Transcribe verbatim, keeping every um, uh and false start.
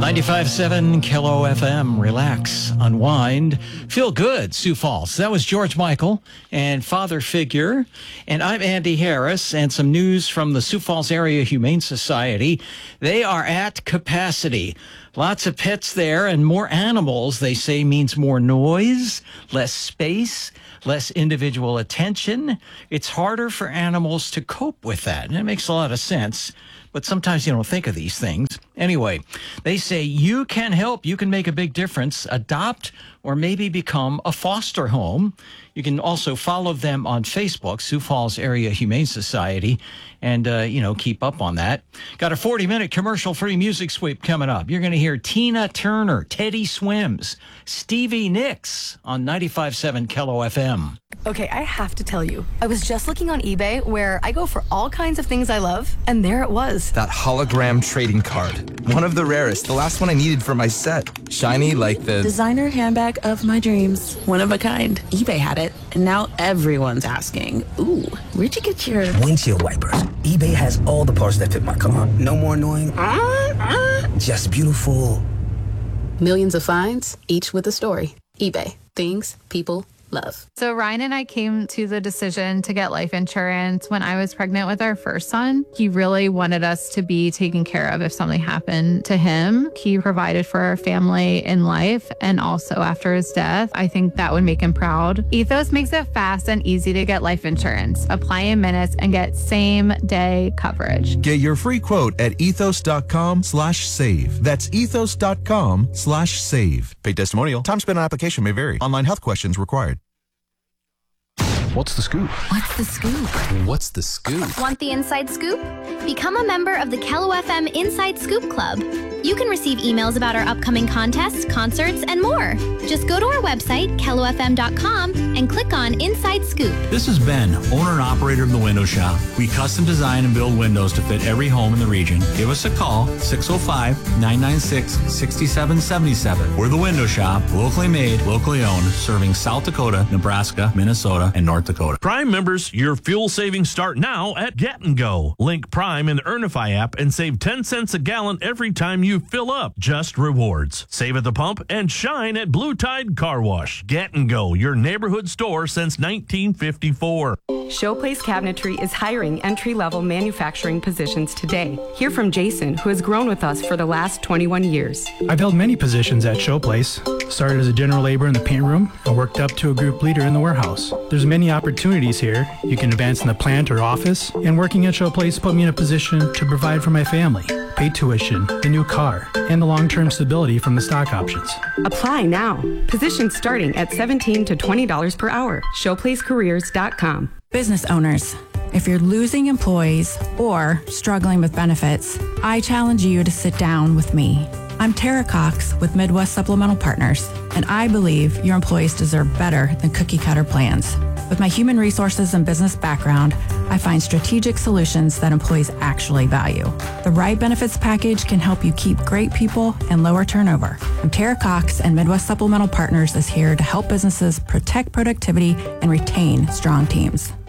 ninety-five point seven Kilo F M. Relax, unwind, feel good, Sioux Falls. That was George Michael and Father Figure. And I'm Andy Harris, and some news from the Sioux Falls Area Humane Society. They are at capacity. Lots of pets there and more animals, they say, means more noise, less space, less individual attention. It's harder for animals to cope with that. And it makes a lot of sense. But sometimes you don't think of these things. Anyway, they say you can help. You can make a big difference. Adopt or maybe become a foster home. You can also follow them on Facebook, Sioux Falls Area Humane Society, and, uh, you know, keep up on that. Got a forty-minute commercial-free music sweep coming up. You're going to hear Tina Turner, Teddy Swims, Stevie Nicks on ninety-five point seven Kilo F M. Okay, I have to tell you, I was just looking on eBay where I go for all kinds of things I love, and there it was. That hologram trading card. One of the rarest. The last one I needed for my set. Shiny like the... designer handbag of my dreams. One of a kind. eBay had it, and now everyone's asking, ooh, where'd you get your... windshield wipers. eBay has all the parts that fit my car. No more annoying... Uh, uh, just beautiful. Millions of finds, each with a story. eBay. Things people love. So Ryan and I came to the decision to get life insurance when I was pregnant with our first son. He really wanted us to be taken care of if something happened to him. He provided for our family in life and also after his death. I think that would make him proud. Ethos makes it fast and easy to get life insurance. Apply in minutes and get same day coverage. Get your free quote at ethos.com slash save. That's ethos.com slash save. Paid testimonial. Time spent on application may vary. Online health questions required. What's the scoop? What's the scoop? What's the scoop? Want the inside scoop? Become a member of the Kilo F M Inside Scoop Club. You can receive emails about our upcoming contests, concerts, and more. Just go to our website, kilo f m dot com, and click on Inside Scoop. This is Ben, owner and operator of The Window Shop. We custom design and build windows to fit every home in the region. Give us a call, six oh five, nine nine six, six seven seven seven. We're The Window Shop, locally made, locally owned, serving South Dakota, Nebraska, Minnesota, and North Dakota. Prime members, your fuel savings start now at Get and Go. Link Prime in the Earnify app and save ten cents a gallon every time you fill up. Just rewards. Save at the pump and shine at Blue Tide Car Wash. Get and Go, your neighborhood store since nineteen fifty-four. Showplace Cabinetry is hiring entry-level manufacturing positions today. Hear from Jason, who has grown with us for the last twenty-one years. I've held many positions at Showplace. Started as a general laborer in the paint room and worked up to a group leader in the warehouse. There's many opportunities here. You can advance in the plant or office, and working at Showplace put me in a position to provide for my family, pay tuition, the new car, and the long-term stability from the stock options. Apply now. Positions starting at seventeen to twenty dollars per hour. showplace careers dot com. Business owners, if you're losing employees or struggling with benefits, I challenge you to sit down with me. I'm Tara Cox with Midwest Supplemental Partners, and I believe your employees deserve better than cookie-cutter plans. With my human resources and business background, I find strategic solutions that employees actually value. The right benefits package can help you keep great people and lower turnover. I'm Tara Cox, and Midwest Supplemental Partners is here to help businesses protect productivity and retain strong teams.